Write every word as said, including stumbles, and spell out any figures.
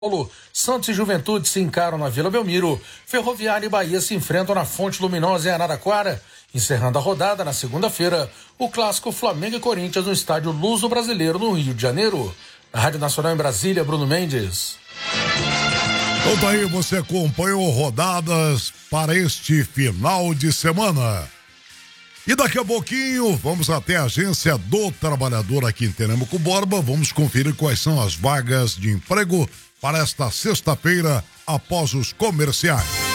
Paulo, Santos e Juventude se encaram na Vila Belmiro. Ferroviária e Bahia se enfrentam na Fonte Luminosa em Araraquara. Encerrando a rodada na segunda-feira, o clássico Flamengo e Corinthians no estádio Luso Brasileiro, no Rio de Janeiro. Na Rádio Nacional em Brasília, Bruno Mendes. Então daí você acompanhou rodadas para este final de semana. E daqui a pouquinho vamos até a Agência do Trabalhador aqui em Tenêmico Borba. Vamos conferir quais são as vagas de emprego para esta sexta-feira após os comerciais.